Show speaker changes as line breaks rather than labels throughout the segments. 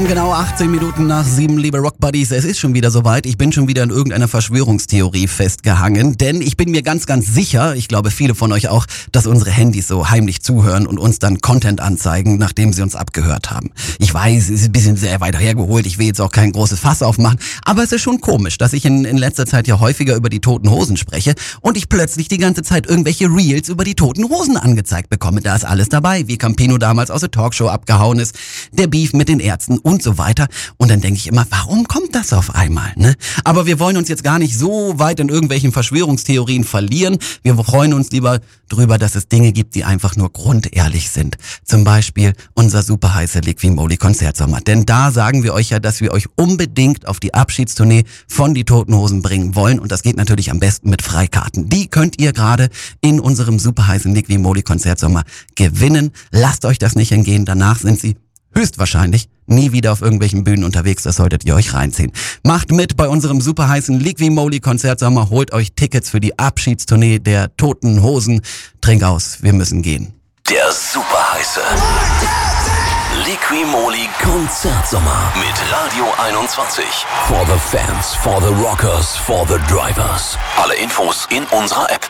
Genau 18 Minuten nach 7, liebe Rockbuddies, es ist schon wieder soweit. Ich bin schon wieder in irgendeiner Verschwörungstheorie festgehangen, denn ich bin mir ganz, ganz sicher, ich glaube viele von euch auch, dass unsere Handys so heimlich zuhören und uns dann Content anzeigen, nachdem sie uns abgehört haben. Ich weiß, es ist ein bisschen sehr weit hergeholt, ich will jetzt auch kein großes Fass aufmachen, aber es ist schon komisch, dass ich in letzter Zeit ja häufiger über die Toten Hosen spreche und ich plötzlich die ganze Zeit irgendwelche Reels über die Toten Hosen angezeigt bekomme. Da ist alles dabei, wie Campino damals aus der Talkshow abgehauen ist, der Beef mit den Ärzten und so weiter. Und dann denke ich immer, warum kommt das auf einmal, ne? Aber wir wollen uns jetzt gar nicht so weit in irgendwelchen Verschwörungstheorien verlieren. Wir freuen uns lieber drüber, dass es Dinge gibt, die einfach nur grundehrlich sind. Zum Beispiel unser super heißer Liqui-Moly Konzertsommer. Denn da sagen wir euch ja, dass wir euch unbedingt auf die Abschiedstournee von die Toten Hosen bringen wollen. Und das geht natürlich am besten mit Freikarten. Die könnt ihr gerade in unserem super heißen Liqui-Moly Konzertsommer gewinnen. Lasst euch das nicht entgehen. Danach sind sie höchstwahrscheinlich nie wieder auf irgendwelchen Bühnen unterwegs, das solltet ihr euch reinziehen. Macht mit bei unserem super heißen Liqui-Moly Konzertsommer, holt euch Tickets für die Abschiedstournee der Toten Hosen. Trink aus, wir müssen gehen.
Der super heiße Liqui-Moly Konzertsommer mit Radio 21. For the fans, for the rockers, for the drivers. Alle Infos in unserer App.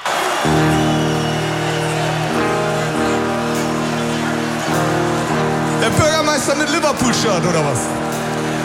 Der Bürgermeister mit Liverpool-Shirt, oder was?